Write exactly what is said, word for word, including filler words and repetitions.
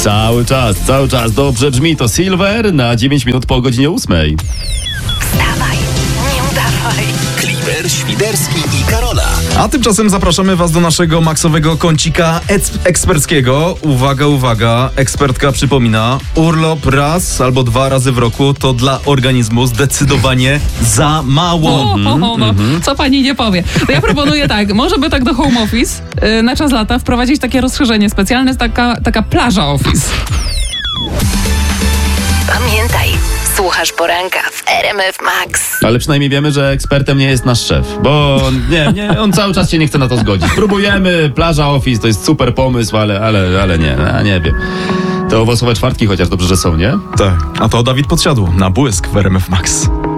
Cały czas, cały czas dobrze brzmi to Silver na dziewięć minut po godzinie ósmej. Wstawaj, nie udawaj. Klimer, Świderski i Karola. A tymczasem zapraszamy was do naszego maksowego kącika ec- eksperckiego. Uwaga, uwaga, ekspertka przypomina, urlop raz albo dwa razy w roku to dla organizmu zdecydowanie za mało. O, o, o, no. Co pani nie powie. To ja proponuję tak, może by tak do home office yy, na czas lata wprowadzić takie rozszerzenie specjalne, jest taka, taka plaża office. Pamiętaj, słuchasz poranka w R M F Max. Ale przynajmniej wiemy, że ekspertem nie jest nasz szef, bo on, nie, nie, on cały czas się nie chce na to zgodzić. Próbujemy, plaża office to jest super pomysł, ale, ale, ale nie, a nie wiem. Te owocowe czwartki chociaż dobrze, że są, nie? Tak, a to Dawid Podsiadło na błysk w R M F Max.